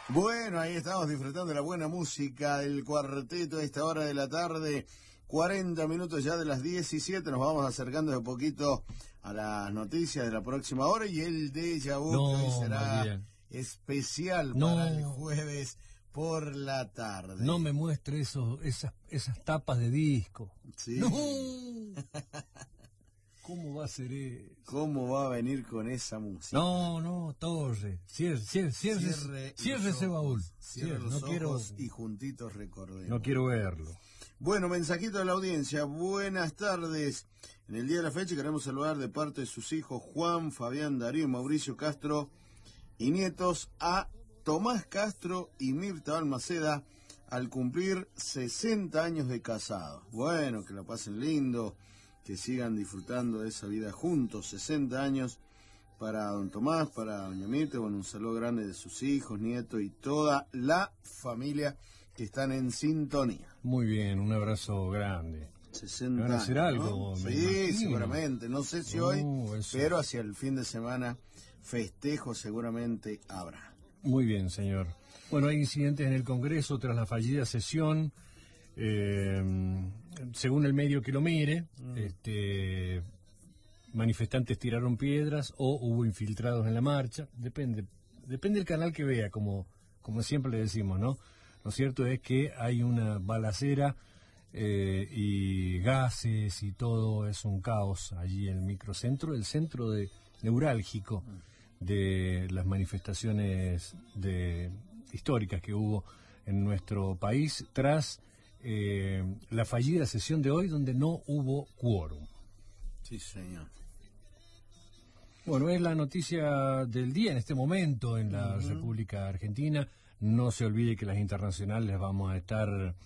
Bueno, ahí estamos disfrutando de la buena música del cuarteto a esta hora de la tarde. 40 minutos ya de las 17, nos vamos acercando de poquito a las noticias de la próxima hora y el déjà vu que hoy será especial para el jueves por la tarde. No me muestre esas tapas de disco. Sí. ¡No! ¿Cómo va a ser eso? ¿Cómo va a venir con esa música? No, Torre. Cierre ese baúl. Cierre los ojos y juntitos recordemos. No quiero verlo. Bueno, mensajito de la audiencia. Buenas tardes. En el día de la fecha queremos saludar de parte de sus hijos Juan, Fabián, Darío, Mauricio Castro y nietos a Tomás Castro y Mirta Balmaceda al cumplir 60 años de casados. Bueno, que la pasen lindo, que sigan disfrutando de esa vida juntos. 60 años para don Tomás, para doña Mirta. Bueno, un saludo grande de sus hijos, nietos y toda la familia que están en sintonía. Muy bien, un abrazo grande. 60 ¿Van a hacer años, algo? ¿no? Me Sí, imagino. seguramente. No sé si hoy, eso. pero hacia el fin de semana festejo seguramente habrá. Muy bien, señor. Bueno, hay incidentes en el Congreso tras la fallida sesión. Según el medio que lo mire, manifestantes tiraron piedras o hubo infiltrados en la marcha. Depende del canal que vea, como siempre le decimos, ¿no? Lo cierto es que hay una balacera y gases y todo es un caos allí en el microcentro, el centro neurálgico de las manifestaciones históricas que hubo en nuestro país tras la fallida sesión de hoy donde no hubo quórum. Sí, señor. Bueno, es la noticia del día en este momento en la República Argentina. No se olvide que las internacionales las vamos a estar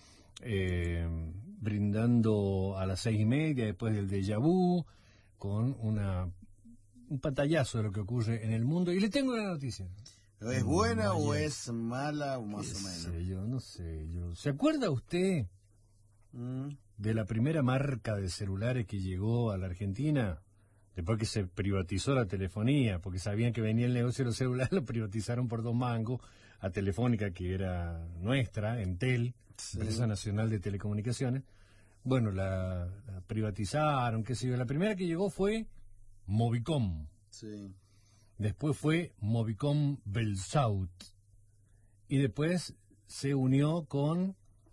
brindando a las 6:30 después del déjà vu, con un pantallazo de lo que ocurre en el mundo. Y le tengo una noticia. ¿Es buena o es mala o más o menos? No sé yo. ¿Se acuerda usted de la primera marca de celulares que llegó a la Argentina? Después que se privatizó la telefonía, porque sabían que venía el negocio de los celulares, lo privatizaron por 2 mangos a Telefónica, que era nuestra, Entel, Empresa Nacional de Telecomunicaciones. Bueno, la privatizaron, qué sé yo. La primera que llegó fue Movicom. Sí. Después fue Movicom Belsaut. Y después se unió con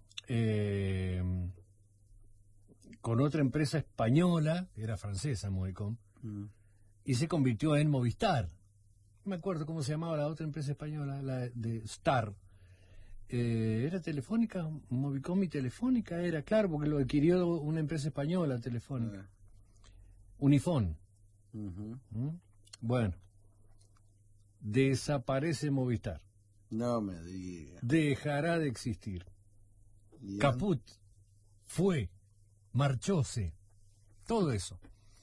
otra empresa española, que era francesa, Movicom, y se convirtió en Movistar. No me acuerdo cómo se llamaba la otra empresa española, la de Star. ¿Era Telefónica? Movicom y Telefónica era, claro, porque lo adquirió una empresa española, Telefónica. Unifón. Bueno, desaparece Movistar. No me diga. Dejará de existir. Bien. Caput. Fue. Marchóse. Todo eso.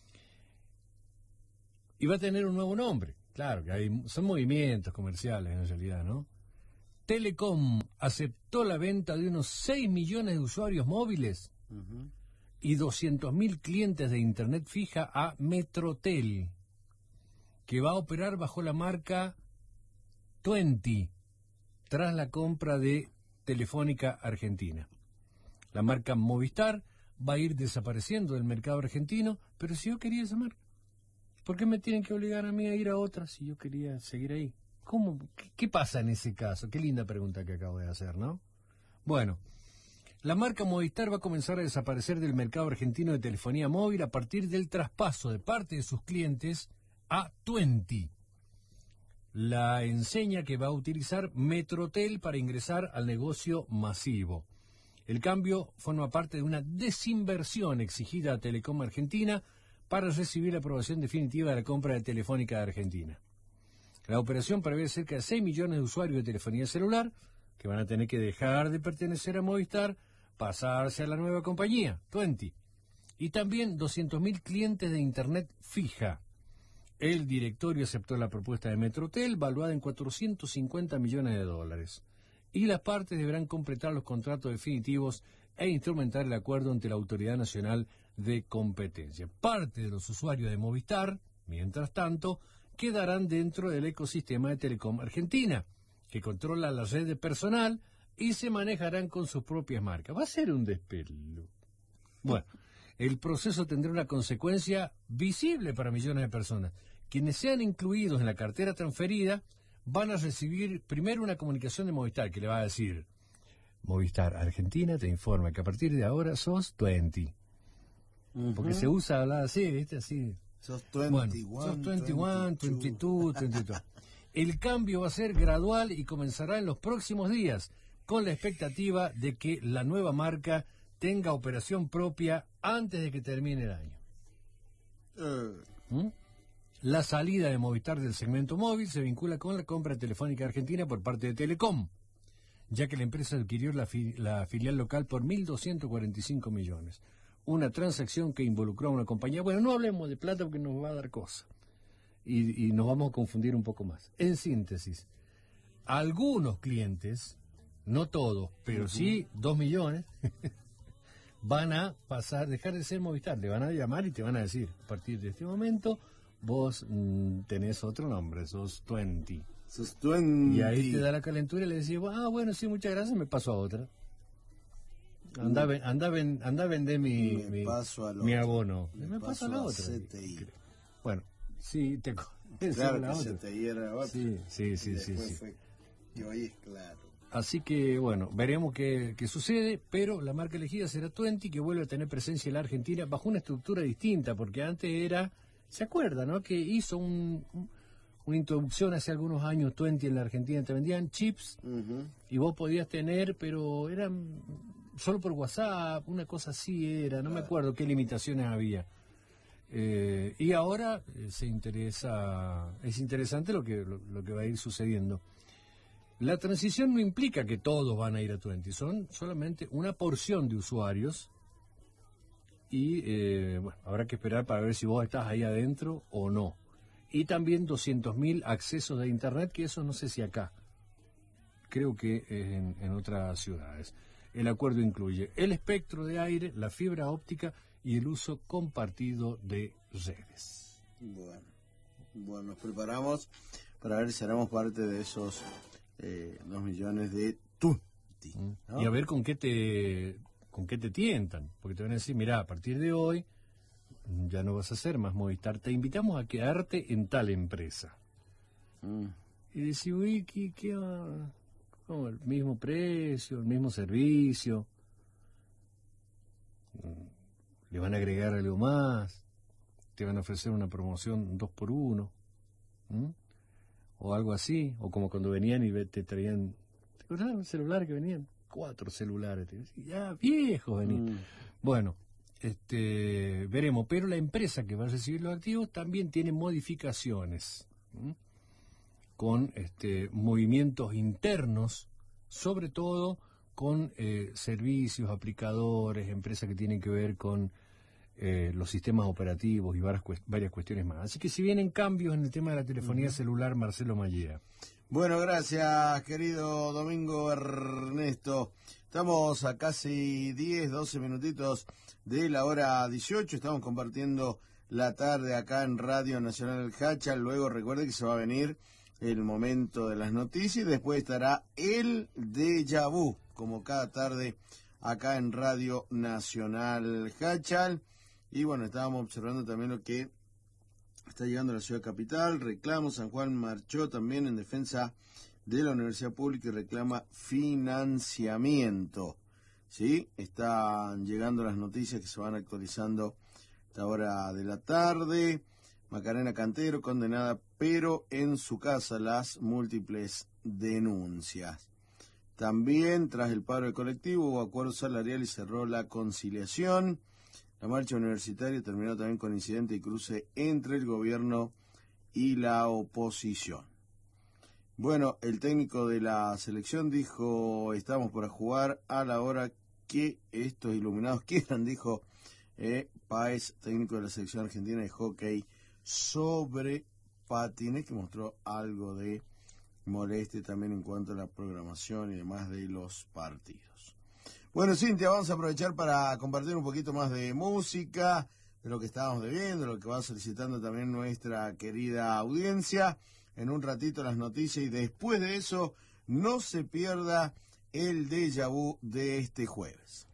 Y va a tener un nuevo nombre. Claro, que son movimientos comerciales en realidad, ¿no? Telecom aceptó la venta de unos 6 millones de usuarios móviles y 200.000 clientes de internet fija a Metrotel, que va a operar bajo la marca 20 tras la compra de Telefónica Argentina. La marca Movistar va a ir desapareciendo del mercado argentino, pero si yo quería esa marca, ¿por qué me tienen que obligar a mí a ir a otra si yo quería seguir ahí? ¿Cómo? ¿Qué pasa en ese caso? Qué linda pregunta que acabo de hacer, ¿no? Bueno, la marca Movistar va a comenzar a desaparecer del mercado argentino de telefonía móvil a partir del traspaso de parte de sus clientes a 20, la enseña que va a utilizar Metrotel para ingresar al negocio masivo. El cambio forma parte de una desinversión exigida a Telecom Argentina para recibir la aprobación definitiva de la compra de Telefónica de Argentina. La operación prevé cerca de 6 millones de usuarios de telefonía celular que van a tener que dejar de pertenecer a Movistar, pasarse a la nueva compañía, 20, y también 200.000 clientes de internet fija. El directorio aceptó la propuesta de Metrotel, valuada en $450 millones, y las partes deberán completar los contratos definitivos e instrumentar el acuerdo ante la Autoridad Nacional de Competencia. Parte de los usuarios de Movistar, mientras tanto, quedarán dentro del ecosistema de Telecom Argentina, que controla la red de personal y se manejarán con sus propias marcas. Va a ser un despelo. Bueno, el proceso tendrá una consecuencia visible para millones de personas. Quienes sean incluidos en la cartera transferida van a recibir primero una comunicación de Movistar que le va a decir: Movistar Argentina te informa que a partir de ahora sos 20. Porque se usa hablar así, ¿viste? Así. Sos 21, bueno, sos 21, 22, 22. El cambio va a ser gradual y comenzará en los próximos días, con la expectativa de que la nueva marca tenga operación propia antes de que termine el año. La salida de Movistar del segmento móvil se vincula con la compra telefónica argentina por parte de Telecom, ya que la empresa adquirió la filial local por 1.245 millones. Una transacción que involucró a una compañía. Bueno, no hablemos de plata porque nos va a dar cosa. Y nos vamos a confundir un poco más. En síntesis, algunos clientes, no todos, pero sí 2 millones, van a dejar de ser Movistar. Le van a llamar y te van a decir: a partir de este momento, vos tenés otro nombre, sos 20. Sos 20. Y ahí te da la calentura y le decís: bueno, sí, muchas gracias, me paso a otra. Anda a vender mi abono. Me paso a la otra. CTI. Bueno, sí, te claro la que CTI era la otra. Sí. Y hoy es claro. Así que, bueno, veremos qué sucede, pero la marca elegida será 20, que vuelve a tener presencia en la Argentina bajo una estructura distinta, porque antes era, ¿se acuerda, no? Que hizo una introducción hace algunos años 20 en la Argentina, te vendían chips y vos podías tener, pero eran solo por WhatsApp, una cosa así era, no me acuerdo qué limitaciones había. Y ahora es interesante lo que va a ir sucediendo. La transición no implica que todos van a ir a 20, son solamente una porción de usuarios y bueno, habrá que esperar para ver si vos estás ahí adentro o no. Y también 200.000 accesos de internet, que eso no sé si acá, creo que en otras ciudades. El acuerdo incluye el espectro de aire, la fibra óptica y el uso compartido de redes. Bueno, nos preparamos para ver si haremos parte de esos 2 millones de tutti, ¿no? Y a ver con qué te tientan, porque te van a decir: mirá, a partir de hoy ya no vas a hacer más Movistar, te invitamos a quedarte en tal empresa. Y decís: uy, ¿qué va? ¿Cómo? El mismo precio, el mismo servicio, le van a agregar algo más, te van a ofrecer una promoción 2x1, o algo así, o como cuando venían y te traían, ¿te acordás del celular que venían? 4 celulares, ya viejos venían. Bueno, veremos, pero la empresa que va a recibir los activos también tiene modificaciones, con movimientos internos, sobre todo con servicios, aplicadores, empresas que tienen que ver con los sistemas operativos y varias cuestiones más. Así que si vienen cambios en el tema de la telefonía celular, Marcelo Mallea. Bueno, gracias, querido Domingo Ernesto. Estamos a casi 12 minutitos de la hora 18. Estamos compartiendo la tarde acá en Radio Nacional del Hacha. Luego recuerde que se va a venir el momento de las noticias y después estará el déjà vu, como cada tarde acá en Radio Nacional Hachal. Y bueno, estábamos observando también lo que está llegando a la ciudad capital. Reclamo, San Juan marchó también en defensa de la universidad pública y reclama financiamiento. ¿Sí? Están llegando las noticias que se van actualizando a esta hora de la tarde. Macarena Cantero condenada, pero en su casa las múltiples denuncias. También, tras el paro del colectivo, hubo acuerdo salarial y cerró la conciliación. La marcha universitaria terminó también con incidente y cruce entre el gobierno y la oposición. Bueno, el técnico de la selección dijo: estamos para jugar a la hora que estos iluminados quieran, dijo Páez, técnico de la selección argentina de hockey sobre patines, que mostró algo de molestia también en cuanto a la programación y demás de los partidos. Bueno, Cintia, vamos a aprovechar para compartir un poquito más de música, de lo que estábamos debiendo, lo que va solicitando también nuestra querida audiencia. En un ratito las noticias y después de eso No se pierda el déjà vu de este jueves.